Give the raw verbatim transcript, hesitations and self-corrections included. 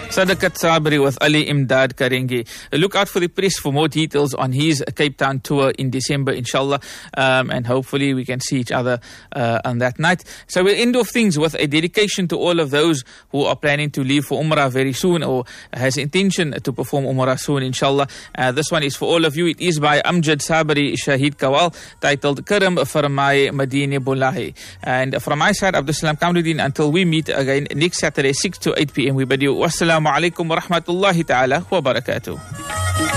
Sadakat Sabri with Ali Imdad Karengi. Look out for the press for more details on his Cape Town tour in December, inshallah. Um, and hopefully we can see each other uh, on that night. So we'll end off things with a dedication to all of those who are planning to leave for Umrah very soon or has intention to perform Umrah soon, inshallah. Uh, this one is for all of you. It is by Amjad Sabri Shahid Kawal, titled Karam Farmai Madine Bulahi. And from my side, Abdul Salam Kamluddin, until we meet again next Saturday, six to eight p.m. we bid you wassalamu alaikum wa rahmatullahi ta'ala wa barakatuh.